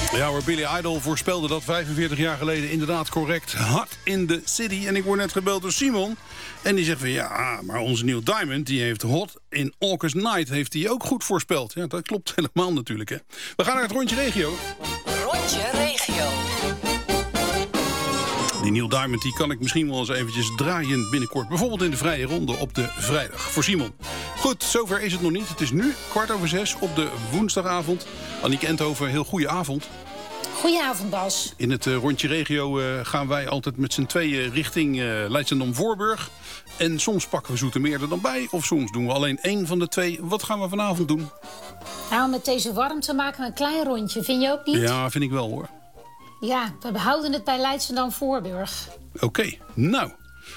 Ja hoor, Billy Idol voorspelde dat 45 jaar geleden inderdaad correct. Hot in the City. En ik word net gebeld door Simon. En die zegt van ja, maar onze Neil Diamond die heeft Hot in August Night heeft hij ook goed voorspeld. Ja, dat klopt helemaal natuurlijk, hè. We gaan naar het rondje regio. Rondje regio. Die Neil Diamond die kan ik misschien wel eens eventjes draaien binnenkort. Bijvoorbeeld in de vrije ronde op de vrijdag voor Simon. Goed, zover is het nog niet. Het is nu 5:15 op de woensdagavond. Annieke Enthoven, heel goede avond. Goedenavond, Bas. In het rondje regio gaan wij altijd met z'n tweeën richting Leidschendam-Voorburg. En soms pakken we Zoetermeer er dan bij. Of soms doen we alleen één van de twee. Wat gaan we vanavond doen? Nou, met deze warmte maken we een klein rondje. Vind je ook niet? Ja, vind ik wel hoor. Ja, we behouden het bij Leidschendam-Voorburg. Oké, nou,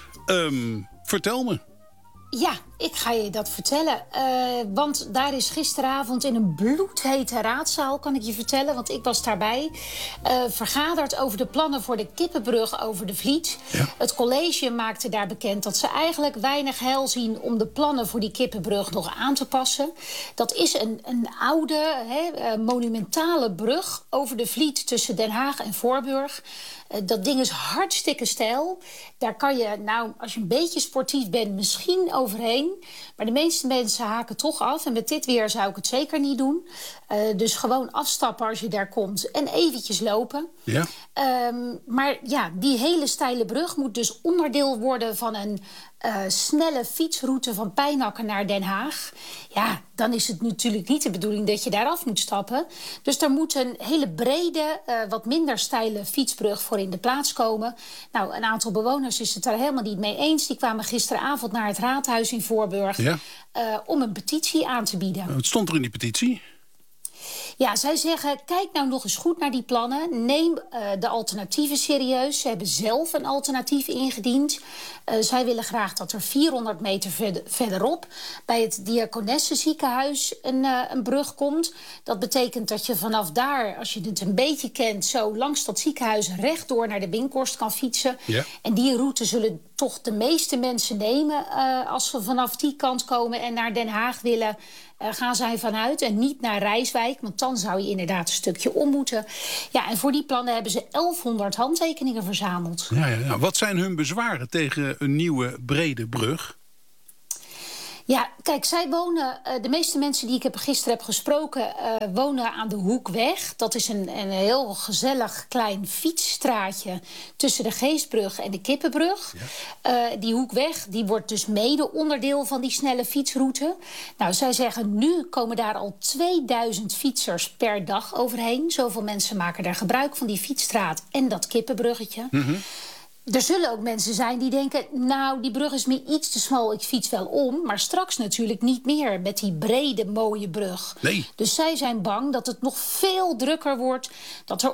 vertel me. Ja, ik ga je dat vertellen. Want daar is gisteravond in een bloedhete raadzaal, kan ik je vertellen, want ik was daarbij, vergaderd over de plannen voor de kippenbrug over de Vliet. Ja. Het college maakte daar bekend dat ze eigenlijk weinig heil zien om de plannen voor die kippenbrug nog aan te passen. Dat is een oude, monumentale brug over de Vliet tussen Den Haag en Voorburg. Dat ding is hartstikke steil. Daar kan je, nou, als je een beetje sportief bent, misschien overheen. Maar de meeste mensen haken toch af. En met dit weer zou ik het zeker niet doen. Dus gewoon afstappen als je daar komt en eventjes lopen. Ja. Maar ja, die hele steile brug moet dus onderdeel worden van een snelle fietsroute van Pijnacker naar Den Haag. Ja, dan is het natuurlijk niet de bedoeling dat je daar af moet stappen. Dus er moet een hele brede, wat minder steile fietsbrug voor in de plaats komen. Nou, een aantal bewoners is het daar helemaal niet mee eens. Die kwamen gisteravond naar het raadhuis in Voorburg om een petitie aan te bieden. Wat stond er in die petitie? Ja, zij zeggen, kijk nou nog eens goed naar die plannen. Neem de alternatieven serieus. Ze hebben zelf een alternatief ingediend. Zij willen graag dat er 400 meter verderop bij het Diakonessenziekenhuis een brug komt. Dat betekent dat je vanaf daar, als je het een beetje kent, zo langs dat ziekenhuis rechtdoor naar de Binkhorst kan fietsen. Ja. En die route zullen toch de meeste mensen nemen als ze vanaf die kant komen en naar Den Haag willen. Gaan zij vanuit en niet naar Rijswijk, want dan zou je inderdaad een stukje om moeten. Ja, en voor die plannen hebben ze 1100 handtekeningen verzameld. Ja. Wat zijn hun bezwaren tegen een nieuwe brede brug? Ja, kijk, zij wonen, de meeste mensen die ik gisteren heb gesproken, wonen aan de Hoekweg. Dat is een heel gezellig klein fietsstraatje tussen de Geestbrug en de Kippenbrug. Ja. Die Hoekweg, die wordt dus mede onderdeel van die snelle fietsroute. Nou, zij zeggen, nu komen daar al 2000 fietsers per dag overheen. Zoveel mensen maken daar gebruik van die fietsstraat en dat Kippenbruggetje. Mm-hmm. Er zullen ook mensen zijn die denken, nou, die brug is me iets te smal, ik fiets wel om. Maar straks natuurlijk niet meer met die brede, mooie brug. Nee. Dus zij zijn bang dat het nog veel drukker wordt. Dat er